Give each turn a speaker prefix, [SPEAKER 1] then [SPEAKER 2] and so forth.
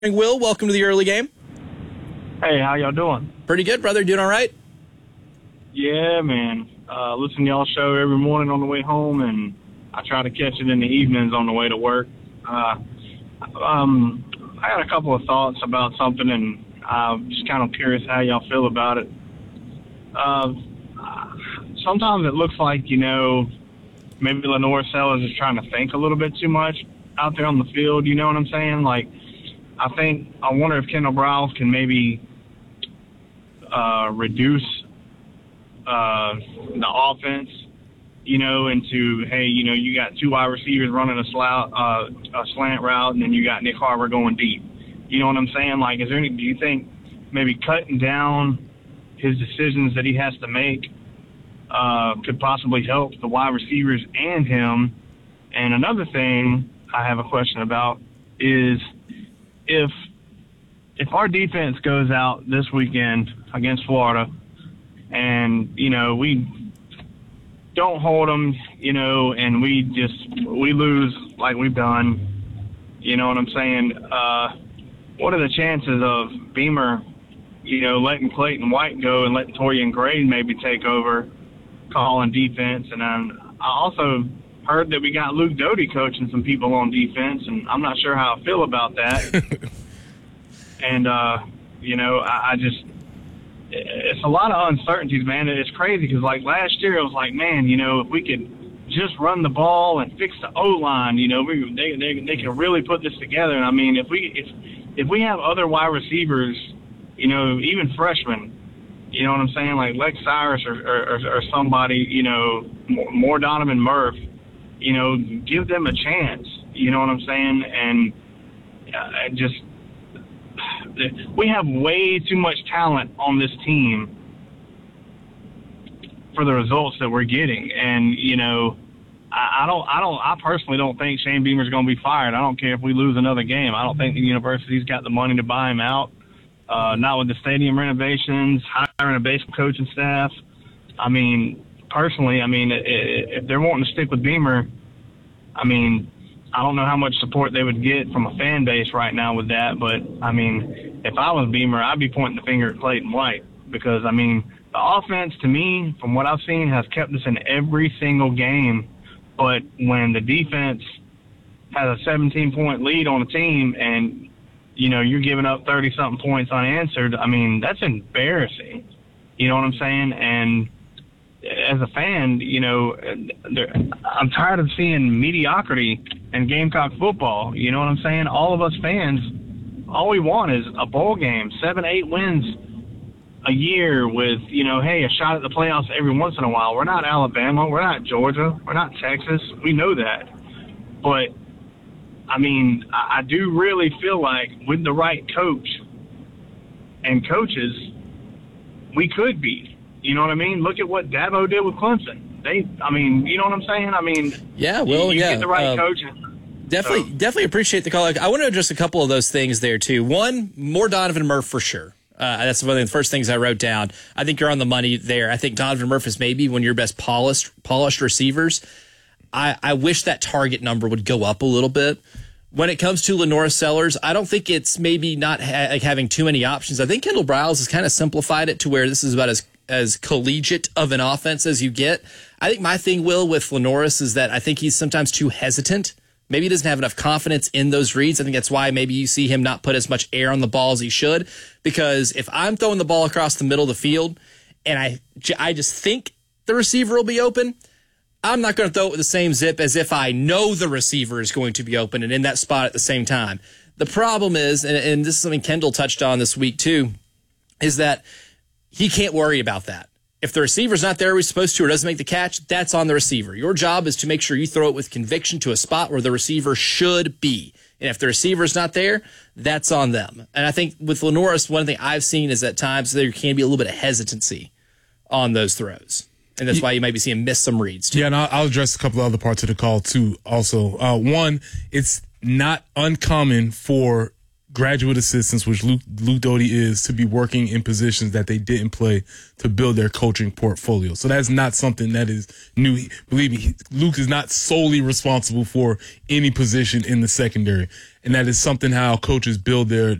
[SPEAKER 1] Will, welcome to the early game.
[SPEAKER 2] Hey, how y'all doing?
[SPEAKER 1] Pretty good, brother. Doing all right?
[SPEAKER 2] Yeah, man. Listen to y'all show every morning on the way home, and I try to catch it in the evenings on the way to work. I got a couple of thoughts about something, and I'm just kind of curious how y'all feel about it. Sometimes it looks like, maybe Lenore Sellers is trying to think a little bit too much out there on the field. You know what I'm saying? Like, I wonder if Kendall Briles can maybe reduce the offense, into, hey, you got two wide receivers running a slant route, and then you got Nick Harper going deep. You know what I'm saying? Like, do you think maybe cutting down his decisions that he has to make could possibly help the wide receivers and him? And another thing I have a question about is if our defense goes out this weekend against Florida and, we don't hold them, and we lose like we've done, you know what I'm saying? What are the chances of Beamer, letting Clayton White go and letting Torian Gray maybe take over calling defense? And then I also heard that we got Luke Doty coaching some people on defense, and I'm not sure how I feel about that. And, it's a lot of uncertainties, man. It's crazy because, like, last year it was like, man, if we could just run the ball and fix the O-line, they can really put this together. And, I mean, if we have other wide receivers, even freshmen, you know what I'm saying, like Lex Cyrus or somebody, more Donovan Murph, give them a chance, you know what I'm saying? And we have way too much talent on this team for the results that we're getting. And, I personally don't think Shane Beamer's going to be fired. I don't care if we lose another game. I don't think the university's got the money to buy him out. Not with the stadium renovations, hiring a baseball coaching staff. I mean, personally, if they're wanting to stick with Beamer, I don't know how much support they would get from a fan base right now with that. But, if I was Beamer, I'd be pointing the finger at Clayton White because, the offense, to me, from what I've seen, has kept us in every single game. But when the defense has a 17-point lead on a team and, you're giving up 30-something points unanswered, that's embarrassing. You know what I'm saying? And as a fan, I'm tired of seeing mediocrity in Gamecock football. You know what I'm saying? All of us fans, all we want is a bowl game, 7-8 wins a year with, hey, a shot at the playoffs every once in a while. We're not Alabama. We're not Georgia. We're not Texas. We know that. But, I do really feel like with the right coach and coaches, we could be. You know what I mean? Look at what Dabo did with Clemson. You know what I'm saying?
[SPEAKER 1] Yeah, well,
[SPEAKER 2] you
[SPEAKER 1] yeah.
[SPEAKER 2] get the right coach.
[SPEAKER 1] Definitely appreciate the call. I want to address a couple of those things there, too. One, more Donovan Murph for sure. That's one of the first things I wrote down. I think you're on the money there. I think Donovan Murph is maybe one of your best polished receivers. I wish that target number would go up a little bit. When it comes to Lenore Sellers, I don't think it's maybe not having too many options. I think Kendall Briles has kind of simplified it to where this is about as collegiate of an offense as you get. I think my thing, Will, with Lenoris is that I think he's sometimes too hesitant. Maybe he doesn't have enough confidence in those reads. I think that's why maybe you see him not put as much air on the ball as he should. Because if I'm throwing the ball across the middle of the field and I just think the receiver will be open, I'm not going to throw it with the same zip as if I know the receiver is going to be open and in that spot at the same time. The problem is, and this is something Kendall touched on this week too, is that he can't worry about that. If the receiver's not there where he's supposed to or doesn't make the catch, that's on the receiver. Your job is to make sure you throw it with conviction to a spot where the receiver should be. And if the receiver's not there, that's on them. And I think with Lenoris, one thing I've seen is at times there can be a little bit of hesitancy on those throws. And that's why you might be seeing miss some reads, too.
[SPEAKER 3] Yeah, and I'll address a couple of other parts of the call, too, also. One, it's not uncommon for graduate assistants, which Luke Doty is, to be working in positions that they didn't play to build their coaching portfolio. So that's not something that is new. Believe me, Luke is not solely responsible for any position in the secondary. And that is something how coaches build their